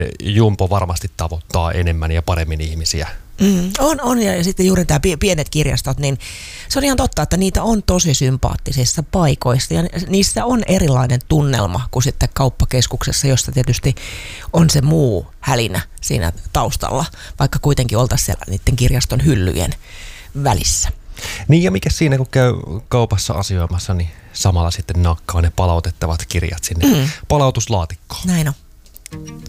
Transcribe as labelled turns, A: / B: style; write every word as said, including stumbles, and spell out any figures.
A: Jumbo varmasti tavoittaa enemmän ja paremmin ihmisiä.
B: Mm, on, on, ja sitten juuri tämä pienet kirjastot, niin se on ihan totta, että niitä on tosi sympaattisissa paikoissa ja niissä on erilainen tunnelma kuin sitten kauppakeskuksessa, josta tietysti on se muu hälinä siinä taustalla, vaikka kuitenkin oltaisiin siellä niiden kirjaston hyllyjen välissä.
A: Niin ja mikä siinä, kun käy kaupassa asioimassa, niin samalla sitten nakkaa ne palautettavat kirjat sinne mm. palautuslaatikkoon.
B: Näin on.